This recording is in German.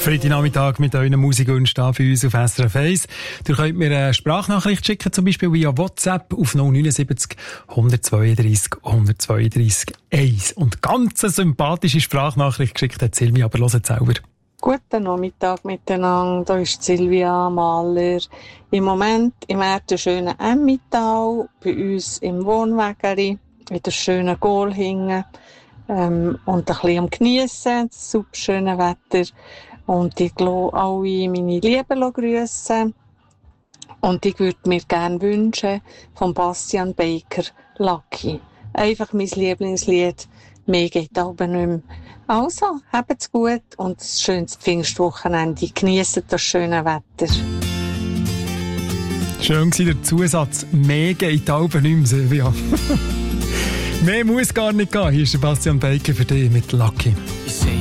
Freitagnachmittag mit euren Musikwünschen bei uns auf SRF 1. Ihr könnt mir eine Sprachnachricht schicken, zum Beispiel via WhatsApp auf 079 132 132 1. Und ganz eine sympathische Sprachnachricht geschickt hat Silvia, aber hört selber. Guten Nachmittag miteinander, hier ist Silvia Mahler. Im Moment im schönen Emmental, bei uns im Wohnwägeli, in der schönen Gohlhingen und ein bisschen am Geniessen, das super schöne Wetter. Und ich lasse alle meine Lieben grüssen. Und ich würde mir gerne wünschen von Bastian Baker, Lucky. Einfach mein Lieblingslied. Mehr geht aber nicht mehr. Also, habt's gut und ein schönes Pfingstwochenende. Genießt das schöne Wetter. Schön war der Zusatz. Mehr geht aber nicht mehr, Silvia. Mehr muss gar nicht gehen. Hier ist Bastian Baker für dich mit Lucky.